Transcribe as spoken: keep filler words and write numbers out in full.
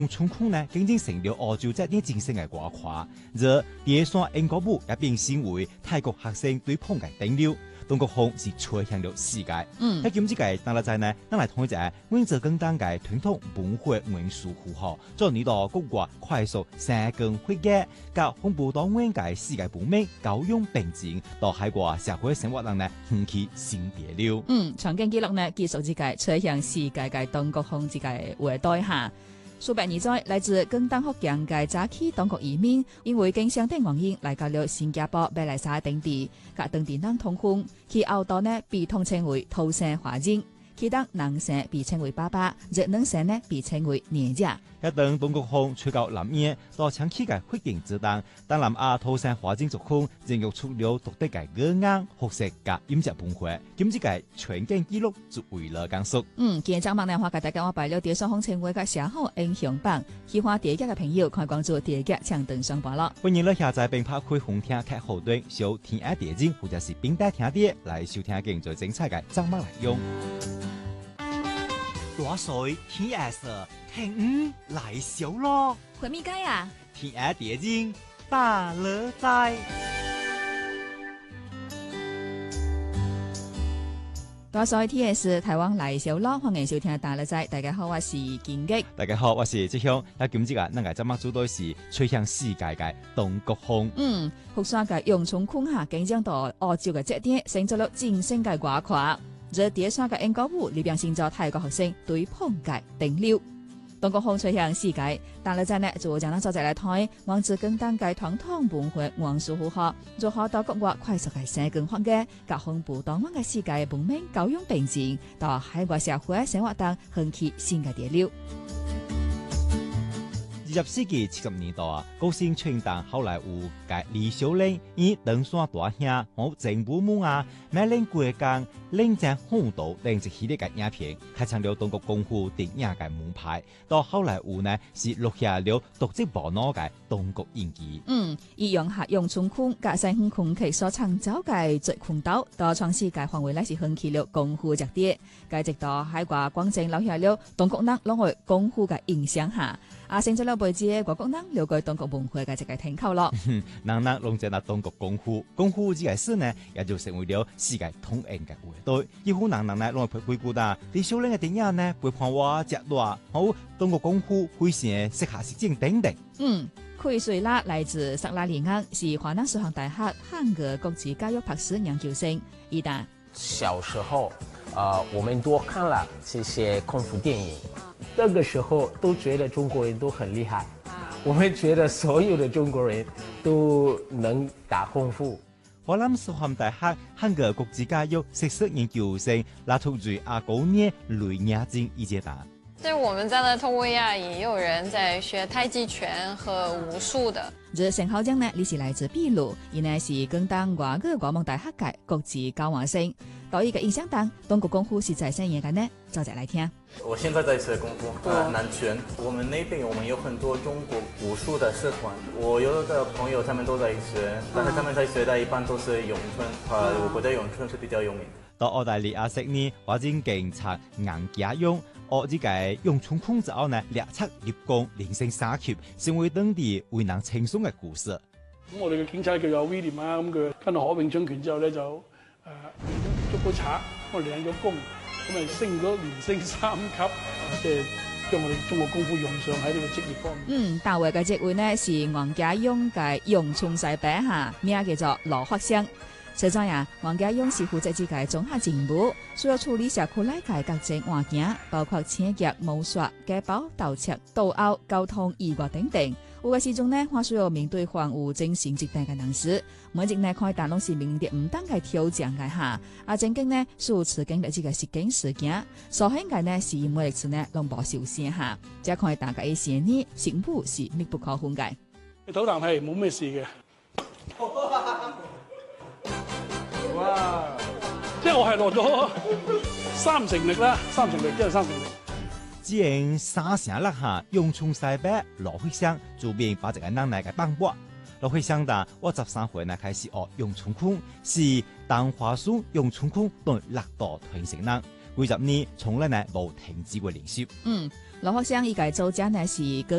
冲空呢，更正成了澳洲这啲精神嘅挂夸，而第一山英國部也變成為泰國學生對碰嘅頂流。中國風是吹向了世界。 嗯， 喺今次嘅當日仔呢，咱來同一隻溫州更當嘅傳統文化元素符號，做呢度國外快速生根發芽，甲恐怖當灣嘅世界文明交融並進，到海外社會生活人呢，掀起新潮流。 嗯，長鏡記錄呢，繼續之界吹向世界嘅中國風之界會代下。數百年在來自更當福建嘅早期中國移民，因為經商等原因來到了新加坡、馬來西亞等地，甲當地人通婚，其後代呢被統稱為土生華人，其當男生被稱為爸爸，而女生呢被稱為娘家。 一等中國風吹到南邊，到長期嘅環境之當，當南亞土生華人族群孕育出了獨特嘅語言、學識甲飲食文化。今次嘅全景記錄就為了講述。 嗯，今日張網呢話，大家我擺了電商風稱為嘅社好英雄榜，喜歡第一嘅朋友可以關注第一搶登上榜咯。 歡迎你下載並拍開紅聽劇後端，收聽下電影或者是冰帶聽啲來收聽更最精彩嘅張網內容。大水天下事，聽五來小咯。 回咪街啊？ 天下電影大樂在。 大水天下事，台灣來小咯，歡迎收聽大樂在。大家好，我是建吉。 大家好，我是志雄。那今次啊，咱個節目主要是吹向世界嘅中國風。 嗯，福山嘅洋蔥坤下競爭到澳洲嘅節點，成咗了精神嘅掛誇。這第一山嘅英國部裏邊成咗泰國學生對碰界頂流，中國風吹向世界。但係真呢，就將咱作者來睇，王子更當界傳統文化元素符號，如何到國外快速嘅生根發芽，甲恐怖當晚嘅世界文明交融並進，到海外社會生活當掀起新嘅潮流。 二十世紀七十年代啊，高盛傳單後來有介李小玲以登山大兄和鄭母母啊，買領過江領戰紅島等一系列嘅影片，開創了中國功夫電影嘅門牌。到後來有呢是錄下了獨自無腦嘅中國演技。 嗯，以用下洋蔥坤加西鄉空氣所創造嘅最坤島，到全世界範圍內是掀起了功夫熱點，繼直到海外廣州留下了中國人攏會功夫嘅影響下。啊，成咗了輩子外國人了解中國文化嘅一個聽口咯。 人人攏知道中國功夫，功夫呢個事呢，也就成為了世界通用嘅話題。幾乎人人呢攏會回顧到李小玲嘅電影呢，背叛我隻大，好中國功夫非常適合實踐等等。 嗯，奎瑞拉來自薩拉利亞，是華南師範大學漢語國際教育博士研究生。一旦小時候，呃，我們多看了這些功夫電影。那個時候都覺得中國人都很厲害，我們覺得所有的中國人都能打功夫。 華南師範大學漢語國際教育碩士研究生拉圖瑞阿高涅雷亞金一解答。 在我們在的通威亞也有人在學太極拳和武術的。 這陳浩江呢，你是來自秘魯，伊呢是更當外語國貿大學嘅國際交換生。到一個印象當中國功夫是在什麼嘅呢？就再來聽。 我現在在學功夫，呃，南拳。我們那邊我們有很多中國武術的社團，我有個朋友他們都在學，但是他們在學的一般都是詠春，呃，我覺得詠春是比較有名。 到澳大利亞悉尼發展警察硬家用，學呢個詠春空之後呢，列出立功，連勝三級，成為當地為人稱頌嘅故事。 咁我哋嘅警察叫做 William 啊，咁佢跟到可詠春拳之後咧就誒捉到賊，我哋領咗功，咁咪升咗連升三級，即係將我哋中國功夫用上喺呢個職業方面。 嗯，大會嘅職位呢是黃家勇嘅詠春師伯下，名叫做羅學生。實在呀，黃家勇是負責自己綜合職務，需要處理社區內嘅各種案件，包括搶劫、謀殺、家暴、盜竊、鬥毆、交通意外等等。有嘅時陣呢，我需要面對患有精神疾病嘅人士，每日呢可以擔當是面對唔當嘅挑戰嘅下。啊，正經呢數次經歷這個實景事件，所幸嘅呢是每一次呢攏無受傷下，只可以大家一些呢幸福是密不可分嘅。 你唞啖氣冇咩事嘅。哇！即係我係落咗三成力啦，三成力即係三成力。 只因三成六下詠春師伯羅慧香做面把這個人來個幫補。羅慧香答我十三歲呢開始學詠春拳，是當華書詠春拳對六道傳承人。 幾十年從來呢冇停止過練習。 嗯，羅學生依家做者呢是跟